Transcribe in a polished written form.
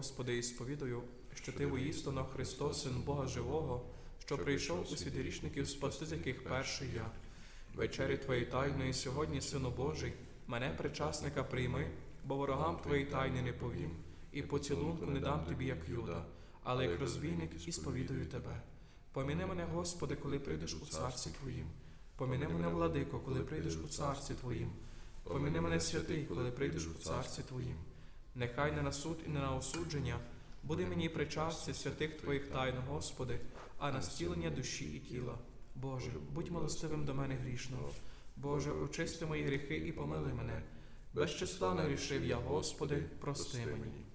Господи, і сповідую, що Ти воістину Христос, Син Бога Живого, що прийшов у світ грішників, спасти, з яких перший я. Вечері Твоєї тайної сьогодні, Сину Божий, мене, причасника, прийми, бо ворогам Твої тайни не повім, і поцілунку не дам Тобі, як Юда, але як розбійник і сповідую Тебе. Поміни мене, Господи, коли прийдеш у Царстві Твоїм. Поміни мене, Владико, коли прийдеш у Царстві Твоїм. Поміни мене, Святий, коли прийдеш у Царстві Твоїм. Нехай не на суд і не на осудження буде мені причастя святих Твоїх тайн, Господи, а на зцілення душі і тіла. Боже, будь милостивим до мене грішного. Боже, очисти мої гріхи і помили мене. Безчисленно грішив я, Господи, прости мені.